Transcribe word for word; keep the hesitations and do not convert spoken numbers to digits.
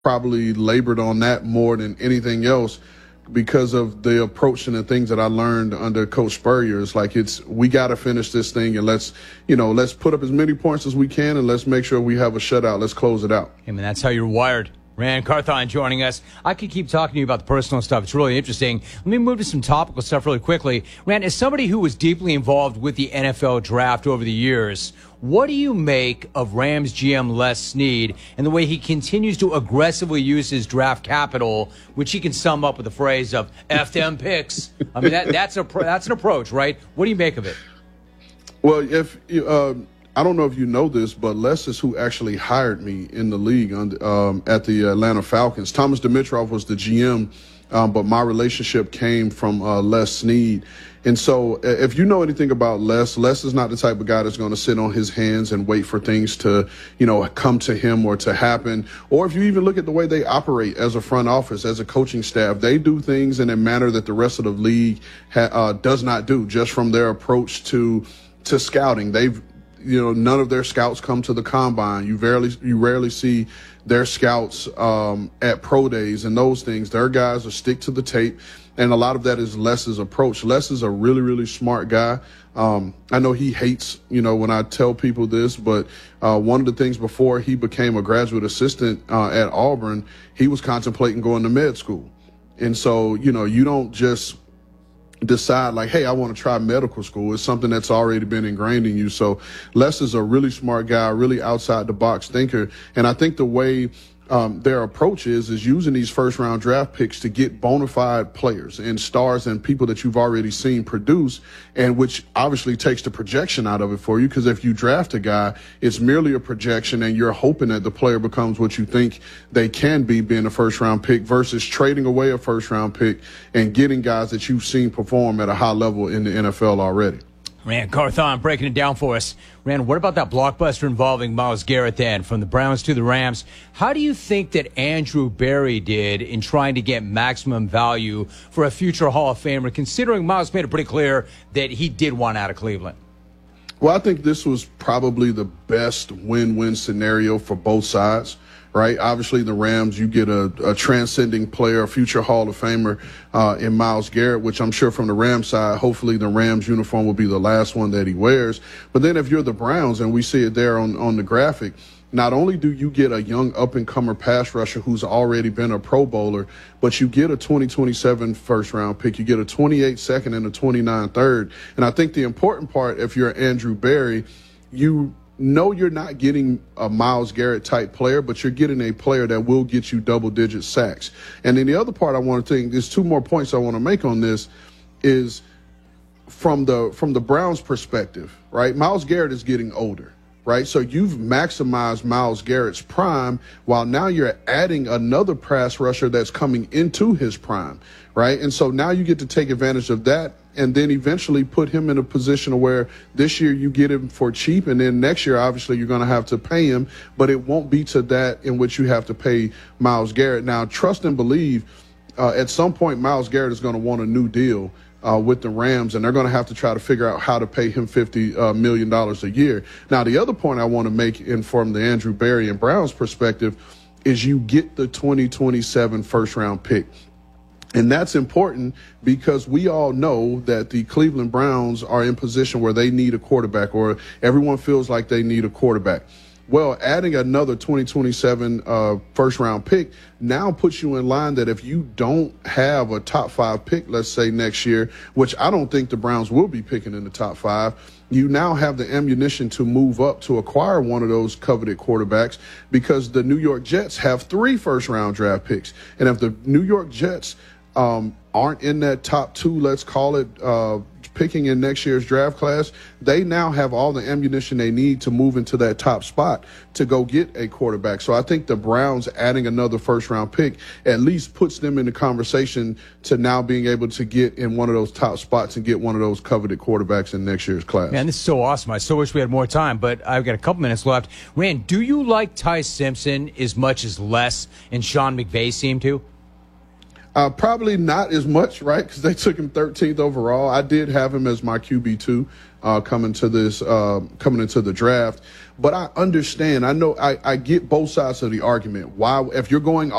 probably labored on that more than anything else because of the approach and the things that I learned under Coach Spurrier. It's like, it's, we got to finish this thing, and let's, you know, let's put up as many points as we can, and let's make sure we have a shutout. Let's close it out. I mean, that's how you're wired. Ran Carthon joining us. I could keep talking to you about the personal stuff. It's really interesting. Let me move to some topical stuff really quickly. Ran, as somebody who was deeply involved with the N F L draft over the years, what do you make of Rams G M Les Snead and the way he continues to aggressively use his draft capital, which he can sum up with the phrase of F them picks? I mean, that, that's, a, that's an approach, right? What do you make of it? Well, if uh, I don't know if you know this, but Les is who actually hired me in the league on, um, at the Atlanta Falcons. Thomas Dimitroff was the G M, um, but my relationship came from uh, Les Snead. And so if you know anything about Les, Les is not the type of guy that's going to sit on his hands and wait for things to, you know, come to him or to happen. Or if you even look at the way they operate as a front office, as a coaching staff, they do things in a manner that the rest of the league ha- uh, does not do, just from their approach to to scouting. They've You know, none of their scouts come to the combine. You rarely, you rarely see their scouts um, at pro days and those things. Their guys will stick to the tape, and a lot of that is Les's approach. Les is a really, really smart guy. Um, I know he hates, you know, when I tell people this, but uh, one of the things before he became a graduate assistant uh, at Auburn, he was contemplating going to med school. And so, you know, you don't just decide like, hey, I want to try medical school. It's something that's already been ingrained in you. So Les is a really smart guy, really outside the box thinker. And I think the way um, their approach is, is using these first round draft picks to get bona fide players and stars and people that you've already seen produce, and which obviously takes the projection out of it for you. Because if you draft a guy, it's merely a projection and you're hoping that the player becomes what you think they can be, being a first round pick, versus trading away a first round pick and getting guys that you've seen perform at a high level in the N F L already. Ran Carthon breaking it down for us. Ran, what about that blockbuster involving Myles Garrett then, from the Browns to the Rams? How do you think that Andrew Berry did in trying to get maximum value for a future Hall of Famer, considering Myles made it pretty clear that he did want out of Cleveland? Well, I think this was probably the best win-win scenario for both sides. Right. Obviously, the Rams, you get a, a transcending player, a future Hall of Famer uh, in Myles Garrett, which I'm sure from the Rams side, hopefully the Rams uniform will be the last one that he wears. But then if you're the Browns, and we see it there on, on the graphic, not only do you get a young up-and-comer pass rusher who's already been a Pro Bowler, but you get a twenty twenty-seven first-round pick. You get a twenty-eight second and a twenty-nine third. And I think the important part, if you're Andrew Berry, you – no, you're not getting a Myles Garrett type player, but you're getting a player that will get you double digit sacks. And then the other part I want to think, there's two more points I want to make on this, is from the from the Browns perspective, right? Myles Garrett is getting older, right? So you've maximized Myles Garrett's prime, while now you're adding another pass rusher that's coming into his prime, right? And so now you get to take advantage of that, and then eventually put him in a position where this year you get him for cheap, and then next year obviously you're going to have to pay him, but it won't be to that in which you have to pay Myles Garrett. Now, trust and believe, uh, at some point Myles Garrett is going to want a new deal uh, with the Rams, and they're going to have to try to figure out how to pay him fifty million dollars a year. Now, the other point I want to make in from the Andrew Berry and Browns perspective is you get the twenty twenty-seven first round pick. And that's important because we all know that the Cleveland Browns are in position where they need a quarterback, or everyone feels like they need a quarterback. Well, adding another twenty twenty-seven uh, first-round pick now puts you in line that if you don't have a top five pick, let's say next year, which I don't think the Browns will be picking in the top five, you now have the ammunition to move up to acquire one of those coveted quarterbacks, because the New York Jets have three first-round draft picks. And if the New York Jets um, aren't in that top two, let's call it, uh, picking in next year's draft class, they now have all the ammunition they need to move into that top spot to go get a quarterback. So I think the Browns adding another first round pick at least puts them in the conversation to now being able to get in one of those top spots and get one of those coveted quarterbacks in next year's class. Man, this is so awesome. I so wish we had more time, but I've got a couple minutes left. Rand, do you like Ty Simpson as much as Les and Sean McVay seem to? Uh, probably not as much, right, because they took him thirteenth overall. I did have him as my Q B two uh, coming to this, uh, coming into the draft. but I understand. I know I, I get both sides of the argument. Why, if you're going